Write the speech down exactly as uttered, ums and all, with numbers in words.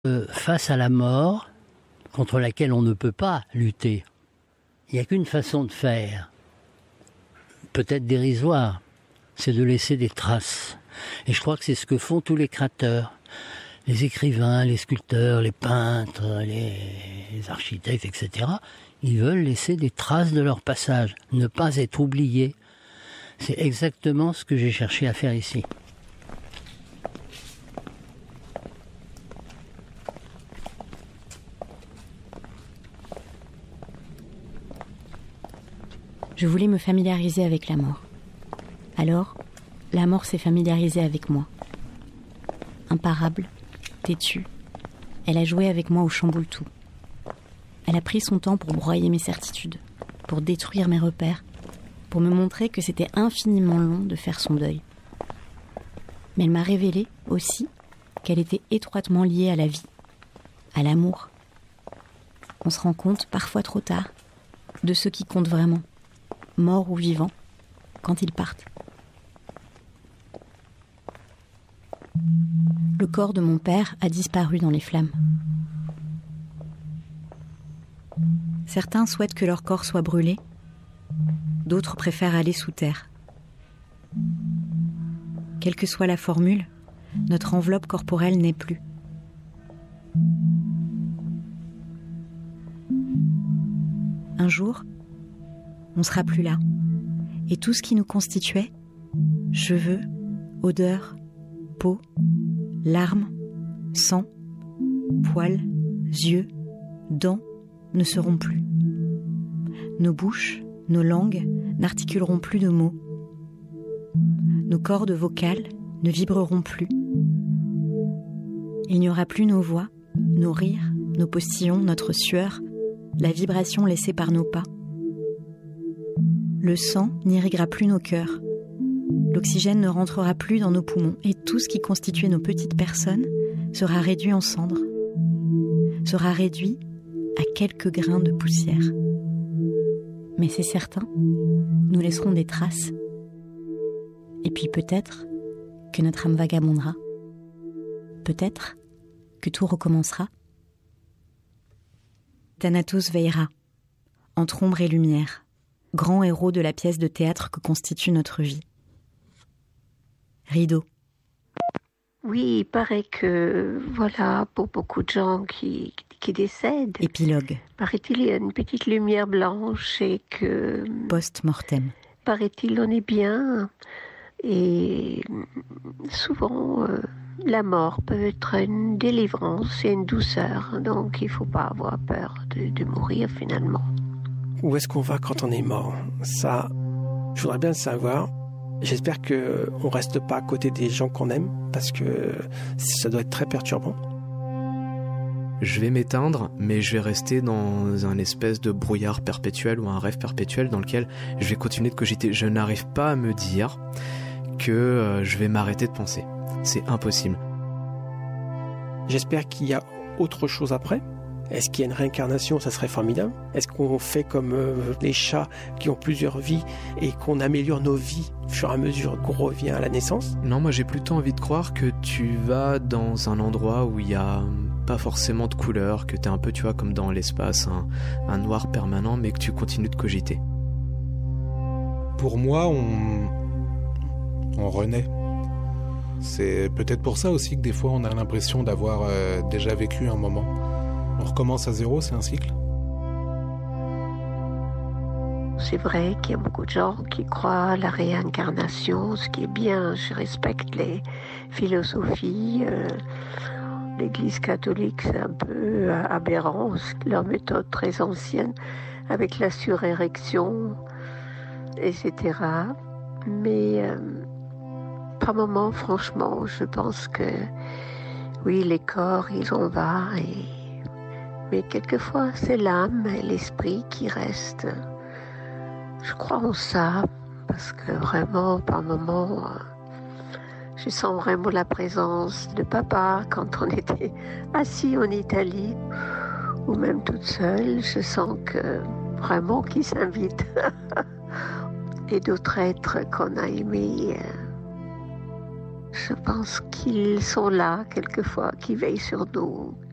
Euh, face à la mort, contre laquelle on ne peut pas lutter, il n'y a qu'une façon de faire, peut-être dérisoire, c'est de laisser des traces. Et je crois que c'est ce que font tous les créateurs, les écrivains, les sculpteurs, les peintres, les, les architectes, et cetera. Ils veulent laisser des traces de leur passage, ne pas être oubliés. C'est exactement ce que j'ai cherché à faire ici. Je voulais me familiariser avec la mort. Alors, la mort s'est familiarisée avec moi. Imparable, têtue, elle a joué avec moi au chamboule-tout. Elle a pris son temps pour broyer mes certitudes, pour détruire mes repères, pour me montrer que c'était infiniment long de faire son deuil. Mais elle m'a révélé aussi qu'elle était étroitement liée à la vie, à l'amour. On se rend compte, parfois trop tard, de ce qui compte vraiment, morts ou vivants, quand ils partent. Le corps de mon père a disparu dans les flammes. Certains souhaitent que leur corps soit brûlé, d'autres préfèrent aller sous terre. Quelle que soit la formule, notre enveloppe corporelle n'est plus. Un jour, on sera plus là. Et tout ce qui nous constituait, cheveux, odeurs, peau, larmes, sang, poils, yeux, dents, ne seront plus. Nos bouches, nos langues n'articuleront plus de mots. Nos cordes vocales ne vibreront plus. Il n'y aura plus nos voix, nos rires, nos postillons, notre sueur, la vibration laissée par nos pas. Le sang n'irriguera plus nos cœurs. L'oxygène ne rentrera plus dans nos poumons et tout ce qui constituait nos petites personnes sera réduit en cendres, sera réduit à quelques grains de poussière. Mais c'est certain, nous laisserons des traces. Et puis peut-être que notre âme vagabondera. Peut-être que tout recommencera. Thanatos veillera, entre ombre et lumière, grand héros de la pièce de théâtre que constitue notre vie. Rideau. Oui, il paraît que, voilà, pour beaucoup de gens qui, qui décèdent, Épilogue. paraît-il, il y a une petite lumière blanche et que... Post-mortem. Paraît-il, on est bien. Et souvent, euh, la mort peut être une délivrance et une douceur. Donc, il ne faut pas avoir peur de, de mourir, finalement. Où est-ce qu'on va quand on est mort? Ça, je voudrais bien le savoir. J'espère qu'on ne reste pas à côté des gens qu'on aime, parce que ça doit être très perturbant. Je vais m'éteindre, mais je vais rester dans un espèce de brouillard perpétuel ou un rêve perpétuel dans lequel je vais continuer de cogiter. Je n'arrive pas à me dire que euh, je vais m'arrêter de penser. C'est impossible. J'espère qu'il y a autre chose après. Est-ce qu'il y a une réincarnation? Ça serait formidable. Est-ce qu'on fait comme euh, les chats qui ont plusieurs vies et qu'on améliore nos vies au fur et à mesure qu'on revient à la naissance? Non, moi j'ai plutôt envie de croire que tu vas dans un endroit où il n'y a pas forcément de couleur, que tu es un peu, tu vois, comme dans l'espace, un, un noir permanent, mais que tu continues de cogiter. Pour moi, on, on renaît. C'est peut-être pour ça aussi que des fois on a l'impression d'avoir euh, déjà vécu un moment. On recommence à zéro, c'est un cycle. C'est vrai qu'il y a beaucoup de gens qui croient à la réincarnation, ce qui est bien. Je respecte les philosophies. Euh, L'Église catholique, c'est un peu aberrant, leur méthode très ancienne, avec la surérection, et cetera. Mais euh, par moments, franchement, je pense que oui, les corps, ils en vont, et... mais quelquefois, c'est l'âme et l'esprit qui restent. Je crois en ça, parce que vraiment, par moments, je sens vraiment la présence de papa quand on était assis en Italie, ou même toute seule. Je sens que vraiment qu'il s'invite. Et d'autres êtres qu'on a aimés, je pense qu'ils sont là quelquefois, qui veillent sur nous.